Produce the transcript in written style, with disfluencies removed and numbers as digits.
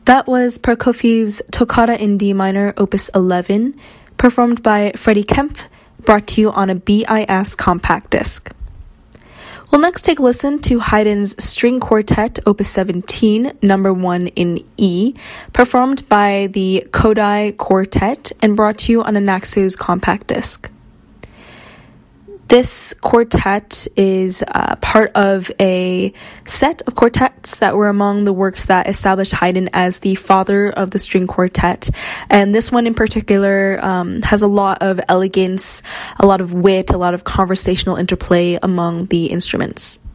That was Prokofiev's Toccata in D minor, opus 11, performed by Freddie Kempf, brought to you on a BIS compact disc. We'll next take a listen to Haydn's String Quartet, opus 17, number 1 in E, performed by the Kodály Quartet and brought to you on a Naxos compact disc. This quartet is part of a set of quartets that were among the works that established Haydn as the father of the string quartet. And this one in particular has a lot of elegance, a lot of wit, a lot of conversational interplay among the instruments.